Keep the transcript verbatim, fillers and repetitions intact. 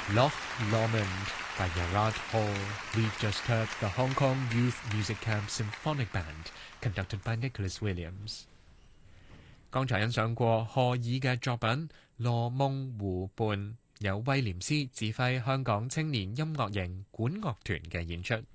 Loch Lomond by Gerard Hall. We've just heard the Hong Kong Youth Music Camp Symphonic Band, conducted by Nicholas Williams. 剛才欣賞過賀爾嘅作品《羅夢湖畔》，由威廉斯指揮香港青年音樂營管樂團嘅演出。